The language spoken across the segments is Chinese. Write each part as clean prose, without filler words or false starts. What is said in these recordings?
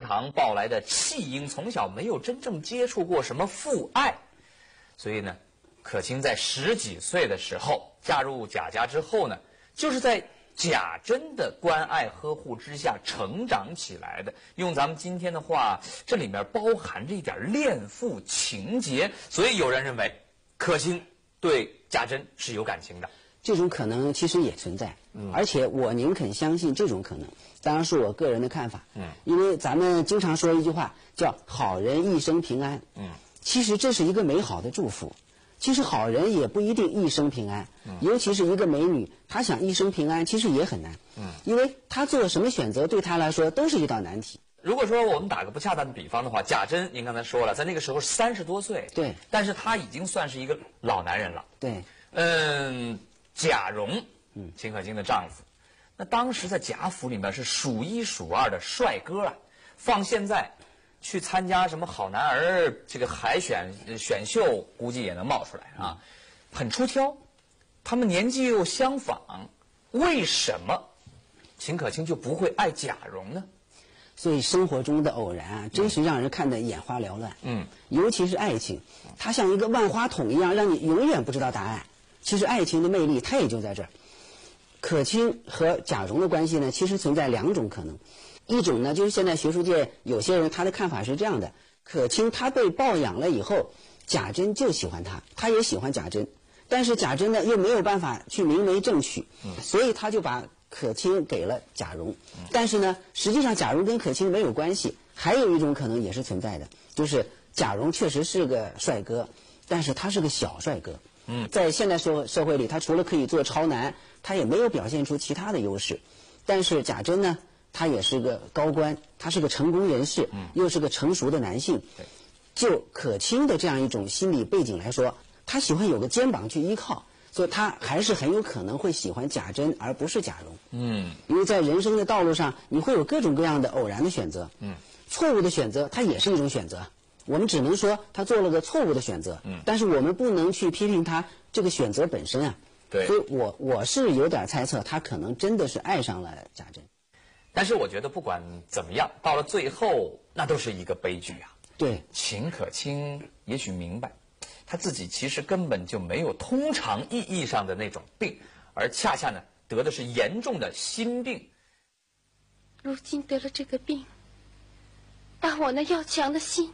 堂抱来的弃婴，从小没有真正接触过什么父爱，所以呢，可卿在10几岁的时候嫁入贾家之后呢，就是在贾珍的关爱呵护之下成长起来的。用咱们今天的话，这里面包含着一点恋父情节，所以有人认为可卿对贾珍是有感情的。 这种可能其实也存在，而且我宁肯相信这种可能，当然是我个人的看法。因为咱们经常说一句话叫“好人一生平安”，其实这是一个美好的祝福。其实好人也不一定一生平安，尤其是一个美女，她想一生平安，其实也很难。因为她做什么选择，对她来说都是一道难题。 如果说我们打个不恰当的比方的话，贾珍您刚才说了，在那个时候30多岁， 对， 但是他已经算是一个老男人了。 对， 贾蓉，秦可卿的丈夫，那当时在贾府里面是数1数2的帅哥啊，放现在去参加什么好男儿这个海选秀，估计也能冒出来啊，很出挑。他们年纪又相仿，为什么秦可卿就不会爱贾蓉呢？ 所以生活中的偶然啊，真是让人看得眼花缭乱。尤其是爱情，它像一个万花筒一样，让你永远不知道答案。其实爱情的魅力它也就在这儿。可卿和贾蓉的关系呢，其实存在2种可能。一种呢，就是现在学术界有些人他的看法是这样的：可卿他被抱养了以后，贾珍就喜欢他，他也喜欢贾珍，但是贾珍呢又没有办法去明媒正娶，所以他就把可卿给了贾蓉。但是呢，实际上贾蓉跟可卿没有关系。还有一种可能也是存在的，就是贾蓉确实是个帅哥，但是他是个小帅哥。在现代社会里，他除了可以做超男，他也没有表现出其他的优势。但是贾珍呢，他也是个高官，他是个成功人士，又是个成熟的男性。就可卿的这样一种心理背景来说，他喜欢有个肩膀去依靠，所以他还是很有可能会喜欢贾珍而不是贾蓉。因为在人生的道路上，你会有各种各样的偶然的选择。错误的选择它也是一种选择，我们只能说他做了个错误的选择。但是我们不能去批评他这个选择本身啊。 对， 所以我是有点猜测，他可能真的是爱上了贾珍。 但是我觉得不管怎么样，到了最后那都是一个悲剧啊。 对， 秦可卿也许明白，他自己其实根本就没有通常意义上的那种病，而恰恰呢得的是严重的心病。 如今得了这个病，把我那要强的心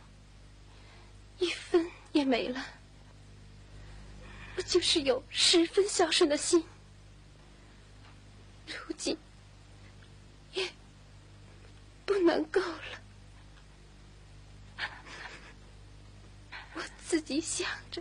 1分也没了。我就是有10分孝顺的心，如今也不能够了。我自己想着，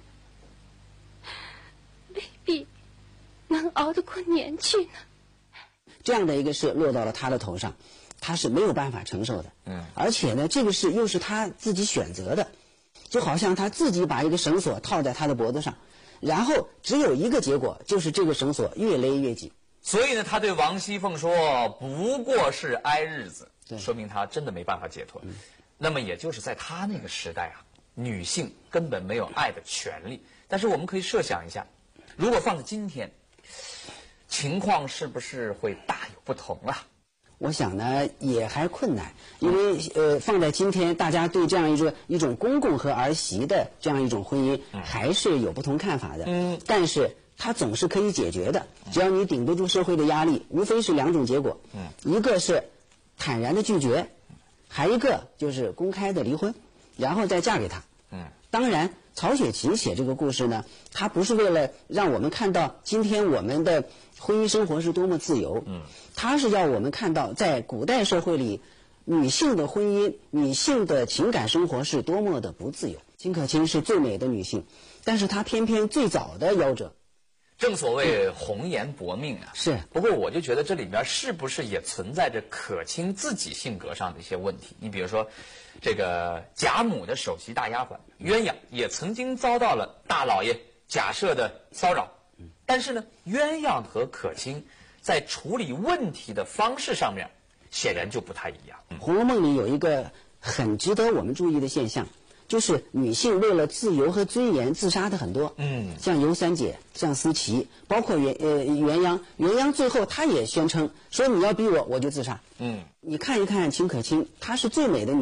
未必能熬得过年去呢。 这样的一个事落到了他的头上，他是没有办法承受的。而且呢，这个事又是他自己选择的，就好像他自己把一个绳索套在他的脖子上，然后只有一个结果，就是这个绳索越勒越紧。 所以呢，他对王熙凤说不过是挨日子，说明他真的没办法解脱。那么也就是在他那个时代啊，女性根本没有爱的权利。但是我们可以设想一下，如果放在今天，情况是不是会大有不同啊？ 我想呢，也还困难，因为放在今天，大家对这样一种公公和儿媳的这样一种婚姻，还是有不同看法的。但是它总是可以解决的，只要你顶得住社会的压力，无非是2种结果。一个是坦然的拒绝，还一个就是公开的离婚，然后再嫁给他。当然，曹雪芹写这个故事呢，他不是为了让我们看到今天我们的婚姻生活是多么自由，他是要我们看到在古代社会里，女性的婚姻、女性的情感生活是多么的不自由。秦可卿是最美的女性，但是她偏偏最早的夭折。 正所谓红颜薄命啊。 是。 不过我就觉得这里边是不是也存在着可卿自己性格上的一些问题？你比如说，这个贾母的首席大丫鬟鸳鸯也曾经遭到了大老爷贾赦的骚扰，但是呢，鸳鸯和可卿在处理问题的方式上面显然就不太一样。 《红楼梦》里有一个很值得我们注意的现象，就是女性为了自由和尊严自杀的很多。像尤三姐，像思琪，包括元鸯。元鸯最后她也宣称说，你要逼我就自杀。你看一看秦可卿，她是最美的女